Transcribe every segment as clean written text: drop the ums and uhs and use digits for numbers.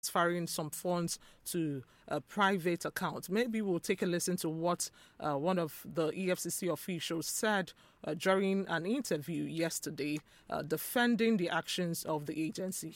transferring some funds to a private account. Maybe we'll take a listen to what one of the EFCC officials said during an interview yesterday, defending the actions of the agency.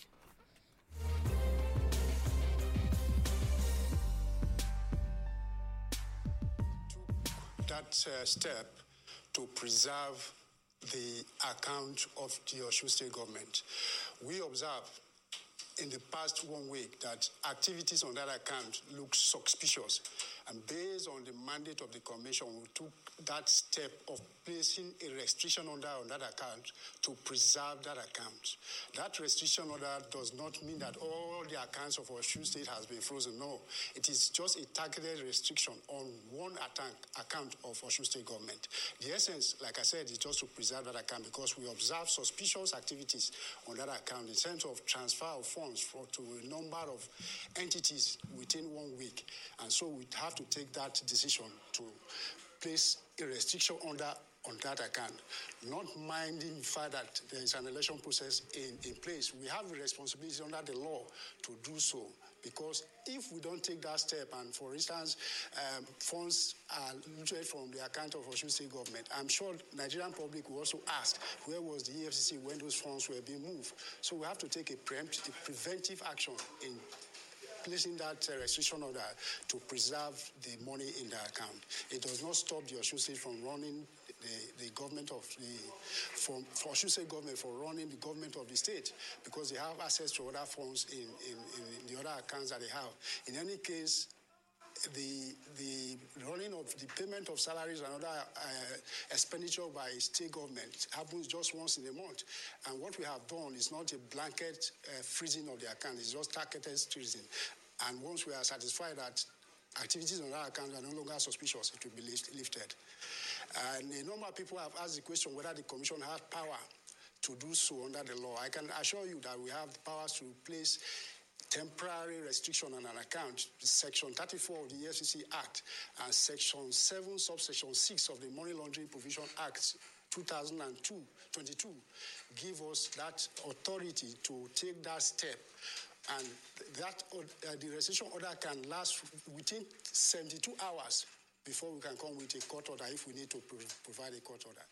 That step to preserve the account of the Osun State government. We observe in the past 1 week that activities on that account look suspicious. And based on the mandate of the commission, we took that step of placing a restriction order on that account to preserve that account. That restriction order does not mean that all the accounts of Osun State has been frozen. No, it is just a targeted restriction on one account of Osun State government. The essence, like I said, is just to preserve that account because we observe suspicious activities on that account in terms of transfer of funds to a number of entities within 1 week. And so we have to take that decision to place a restriction order on that account, not minding the fact that there is an election process in place. We have a responsibility under the law to do so, because if we don't take that step and, for instance, funds are looted from the account of Osun State government, I'm sure Nigerian public will also ask, where was the EFCC when those funds were being moved? So we have to take a preventive action in placing that restriction order to preserve the money in the account. It does not stop the Osun State from running the government of for Osun State government for running the government of the state, because they have access to other funds in the other accounts that they have. In any case, the running of the payment of salaries and other expenditure by state government happens just once in a month. And what we have done is not a blanket freezing of the account, it's just targeted freezing. And once we are satisfied that activities on that account are no longer suspicious, it will be lifted. And a number of people have asked the question whether the commission has power to do so under the law. I can assure you that we have the powers to place temporary restriction on an account. Section 34 of the EFCC Act and Section 7, subsection 6 of the Money Laundering Provision Act 2022 give us that authority to take that step. And that the restriction order can last within 72 hours before we can come with a court order if we need to provide a court order.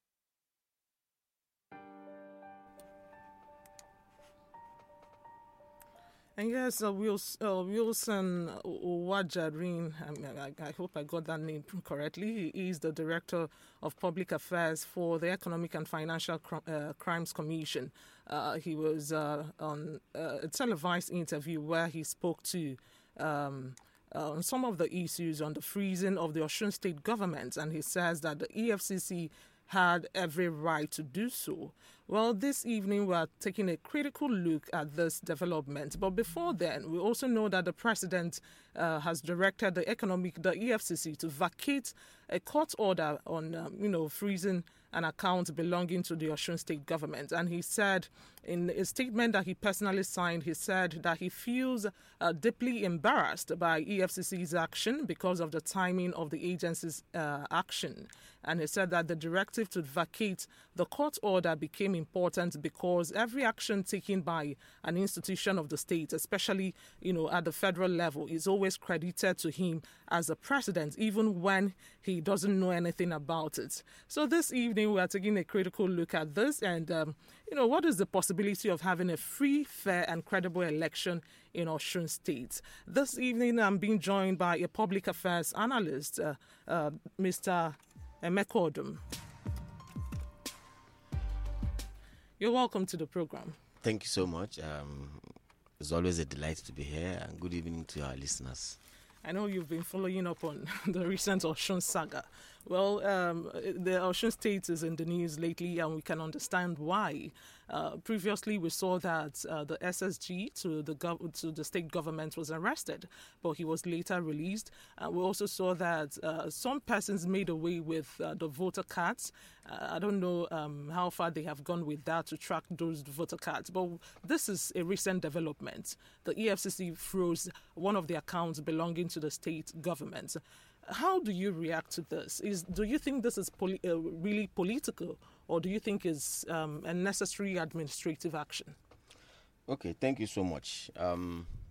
And yes, Wilson Uwajarin, I hope I got that name correctly. He is the Director of Public Affairs for the Economic and Financial Crimes Commission. He was on a televised interview where he spoke to on some of the issues on the freezing of the Osun State government, and he says that the EFCC had every right to do so. Well, this evening we are taking a critical look at this development. But before then, we also know that the president has directed the EFCC to vacate a court order on, freezing an account belonging to the Osun State government. And he said in a statement that he personally signed, he said that he feels deeply embarrassed by EFCC's action because of the timing of the agency's action. And he said that the directive to vacate the court order became important because every action taken by an institution of the state, especially, at the federal level, is always credited to him as a president, even when he doesn't know anything about it. So this evening, we are taking a critical look at this and, what is the possibility of having a free, fair and credible election in Osun State? This evening, I'm being joined by a public affairs analyst, Mr. Emeka Odum. You're welcome to the program. Thank you so much. It's always a delight to be here, and good evening to our listeners. I know you've been following up on the recent Osun saga. Well, the Osun State is in the news lately, and we can understand why. Previously, we saw that the SSG to the state government was arrested, but he was later released. We also saw that some persons made away with the voter cards. I don't know how far they have gone with that to track those voter cards, but this is a recent development. The EFCC froze one of the accounts belonging to the state government. How do you react to this? Do you think this is really political, or do you think it's a necessary administrative action? Okay, thank you so much.